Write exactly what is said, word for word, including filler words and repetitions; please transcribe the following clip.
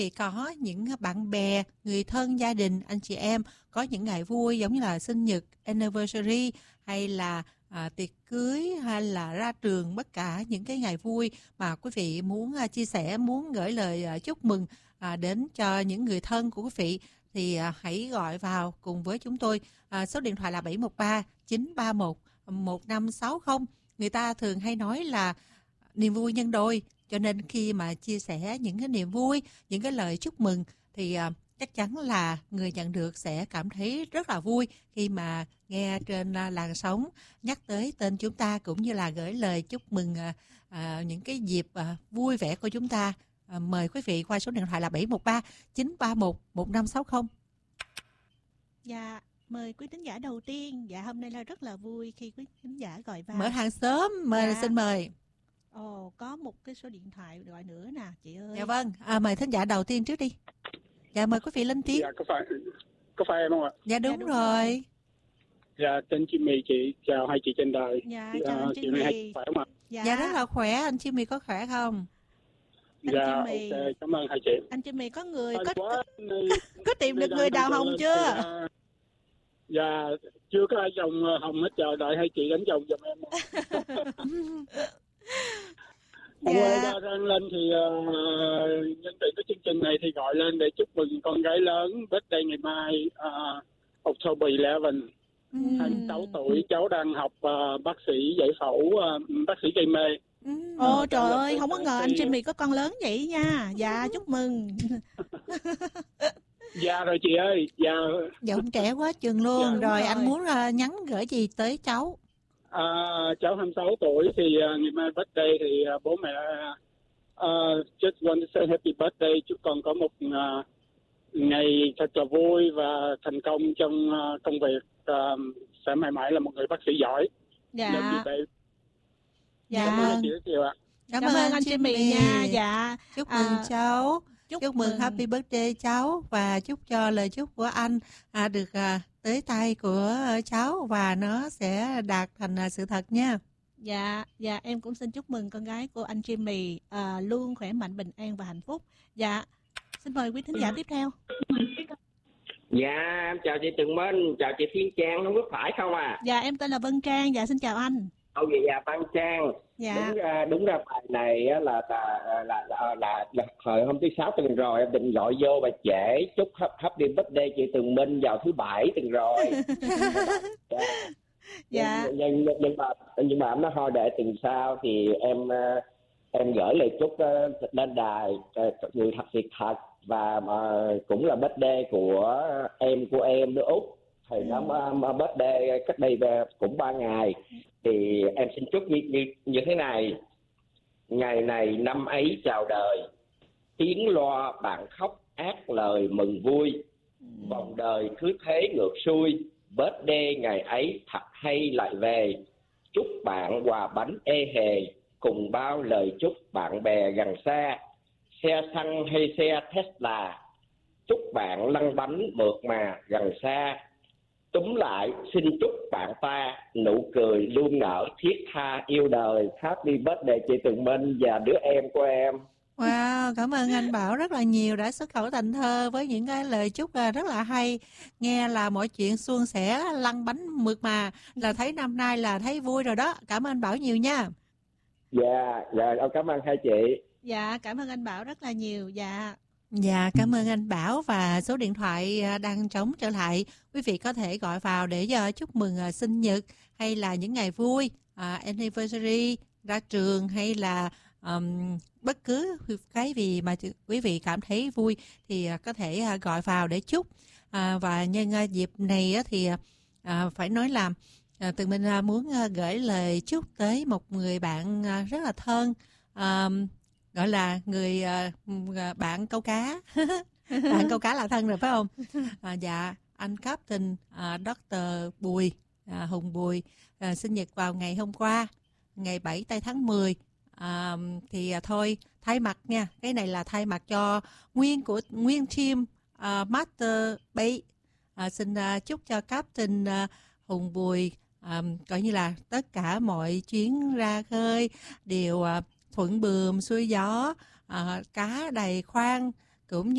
Thì có những bạn bè, người thân, gia đình, anh chị em có những ngày vui giống như là sinh nhật, anniversary hay là à, tiệc cưới hay là ra trường, tất cả những cái ngày vui mà quý vị muốn à, chia sẻ, muốn gửi lời à, chúc mừng à, đến cho những người thân của quý vị thì à, hãy gọi vào cùng với chúng tôi. À, số điện thoại là bảy một ba chín ba một một năm sáu không. Người ta thường hay nói là niềm vui nhân đôi, cho nên khi mà chia sẻ những cái niềm vui, những cái lời chúc mừng thì uh, chắc chắn là người nhận được sẽ cảm thấy rất là vui khi mà nghe trên uh, làn sóng nhắc tới tên chúng ta, cũng như là gửi lời chúc mừng uh, uh, những cái dịp uh, vui vẻ của chúng ta. Uh, mời quý vị qua số điện thoại là bảy một ba chín ba một một năm sáu không. Dạ, mời quý thính giả đầu tiên. Dạ, hôm nay là rất là vui khi quý thính giả gọi vào. Mở hàng sớm, mời Dạ. xin mời. Ồ, có một cái số điện thoại gọi nữa nè, chị ơi. Dạ vâng, à, mời thính giả đầu tiên trước đi. Dạ, mời quý vị lên tiếng. Dạ, có phải có phải em không ạ? Dạ đúng, Dạ, đúng rồi. rồi. Dạ, tên Jimmy chị, chào hai chị trên đài. Dạ, chào anh chị này hay Jimmy. khỏe không ạ? Dạ, Dạ rất là khỏe, anh Jimmy có khỏe không? Anh Dạ, Jimmy. ok, cảm ơn hai chị. anh Jimmy có người Hên có, quá, có, nay- có tìm nay được người đang đào đang hồng lên chưa? thì, à, dạ, chưa có ai dòng hồng hết, chờ đợi hai chị đánh dòng giùm em. Hôm Dạ. qua đang lên thì uh, nhân tiện cái chương trình này thì gọi lên để chúc mừng con gái lớn birthday ngày mai, uh, October eleven. Ừm. hai mươi sáu tuổi, cháu đang học uh, bác sĩ giải phẫu, uh, bác sĩ gây mê. Ừm. Ồ, trời là ơi, tôi không có sẽ ngờ anh đi- Jimmy có con lớn vậy nha. Dạ, chúc mừng. Dạ rồi chị ơi, dạ. Giọng trẻ quá chừng luôn. Dạ, rồi, đúng rồi. anh muốn uh, nhắn gửi gì tới cháu? À, cháu hai mươi sáu tuổi thì uh, ngày mai birthday thì uh, bố mẹ uh, just want to say happy birthday, chúc con có một uh, ngày thật là vui và thành công trong uh, công việc, uh, sẽ mãi mãi là một người bác sĩ giỏi. Dạ. Love you, babe. Dạ. Cảm ơn hai chị rất nhiều ạ. Cảm ơn anh Jimmy nha. Dạ. Chúc À, mừng cháu. Chúc, Chúc mừng happy birthday cháu, và chúc cho lời chúc của anh à, được à, tới tay của cháu và nó sẽ đạt thành à, sự thật nha. Dạ, dạ em cũng xin chúc mừng con gái của anh Jimmy à, luôn khỏe mạnh, bình an và hạnh phúc. Dạ, xin mời quý thính giả tiếp theo. Dạ, em chào chị Tường Minh, chào chị Thiên Trang, không có phải không à? Dạ, em tên là Vân Trang. Dạ, xin chào anh. Ồ vậy dạ, Văn Trang. Dạ. Đúng ra, đúng ra bài này á là là là là, là, là, là hồi hôm thứ sáu tuần rồi em định gọi vô bài trễ chúc happy birthday chị Tường Minh vào thứ bảy tuần rồi. Dạ. Dạ. Nhưng, nhưng, nhưng, nhưng mà nhưng mà em nói thôi để tuần sau thì em em gửi lời chúc lên đài người thật việc thật, và mà cũng là birthday của em của em nữa Út, thì nó mà birthday cách đây cũng ba ngày, thì em xin chúc như như như thế này: ngày này năm ấy chào đời, tiếng loa bạn khóc ác lời mừng vui, vòng đời cứ thế ngược xuôi, birthday ngày ấy thật hay lại về, chúc bạn quà bánh ê hề cùng bao lời chúc bạn bè gần xa, xe xăng hay xe Tesla, chúc bạn lăn bánh mượt mà gần xa. Túm lại xin chúc bạn ta nụ cười luôn nở thiết tha yêu đời. Happy birthday chị Tường Minh và đứa em của em. Wow, cảm ơn anh Bảo rất là nhiều đã xuất khẩu thành thơ với những cái lời chúc rất là hay. Nghe là mọi chuyện suôn sẻ, lăn bánh mượt mà, là thấy năm nay là thấy vui rồi đó. Cảm ơn Bảo nhiều nha. Dạ, dạ, cảm ơn hai chị. Dạ, cảm ơn anh Bảo rất là nhiều. Dạ. Dạ, cảm ơn anh Bảo, và số điện thoại đang trống trở lại. Quý vị có thể gọi vào để uh, chúc mừng uh, sinh nhật hay là những ngày vui, uh, anniversary, ra trường hay là um, bất cứ cái gì mà quý vị cảm thấy vui thì uh, có thể uh, gọi vào để chúc. Uh, và nhân uh, dịp này uh, thì uh, phải nói là uh, Tường Minh uh, muốn uh, gửi lời chúc tới một người bạn uh, rất là thân, uh, gọi là người uh, bạn câu cá. Bạn câu cá là thân rồi phải không? À, dạ, anh Captain uh, doctor Bùi, uh, Hùng Bùi, uh, sinh nhật vào ngày hôm qua, ngày bảy tây tháng mười. À, thì uh, thôi thay mặt nha, cái này là thay mặt cho nguyên của nguyên team uh, Master Bay. Uh, xin uh, chúc cho Captain uh, Hùng Bùi uh, coi như là tất cả mọi chuyến ra khơi đều uh, thuận buồm xuôi gió, uh, cá đầy khoang, cũng như